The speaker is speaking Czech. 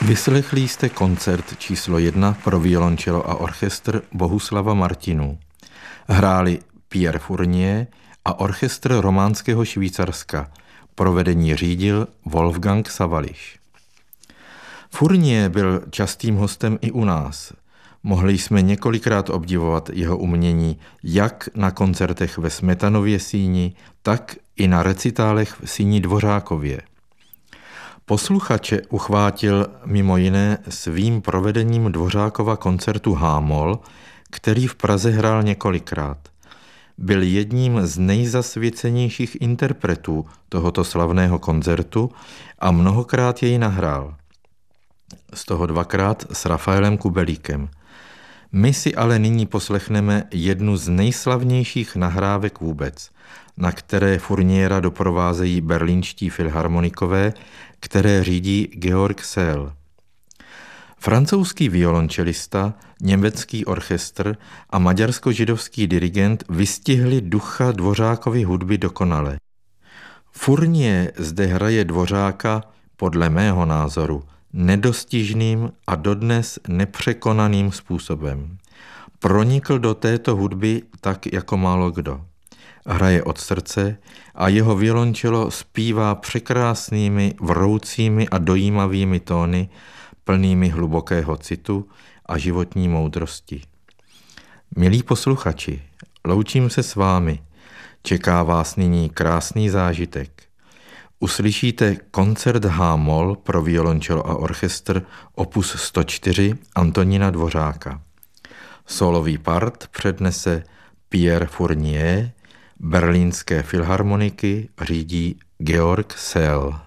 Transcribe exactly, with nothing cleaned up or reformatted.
Vyslechli jste koncert číslo jedna pro violončelo a orchestr Bohuslava Martinů. Hráli Pierre Fournier a orchestr Románského Švýcarska. Provedení řídil Wolfgang Sawallisch. Fournier byl častým hostem i u nás. Mohli jsme několikrát obdivovat jeho umění jak na koncertech ve Smetanově síni, tak i na recitálech v síni Dvořákově. Posluchače uchvátil mimo jiné svým provedením Dvořákova koncertu H-moll, který v Praze hrál několikrát. Byl jedním z nejzasvěcenějších interpretů tohoto slavného koncertu a mnohokrát jej nahrál. Z toho dvakrát s Rafaelem Kubelíkem. My si ale nyní poslechneme jednu z nejslavnějších nahrávek vůbec, na které Fourniera doprovázejí berlínští filharmonikové, které řídí Georg Szell. Francouzský violončelista, německý orchestr a maďarsko-židovský dirigent vystihli ducha Dvořákovy hudby dokonale. Fournier zde hraje Dvořáka, podle mého názoru, nedostižným a dodnes nepřekonaným způsobem. Pronikl do této hudby tak jako málo kdo. Hraje od srdce a jeho violončelo zpívá překrásnými, vroucími a dojímavými tóny, plnými hlubokého citu a životní moudrosti. Milí posluchači, loučím se s vámi. Čeká vás nyní krásný zážitek. Uslyšíte koncert H-moll pro violončelo a orchestr opus sto čtyři Antonína Dvořáka. Solový part přednese Pierre Fournier, berlínské filharmoniky řídí Georg Szell.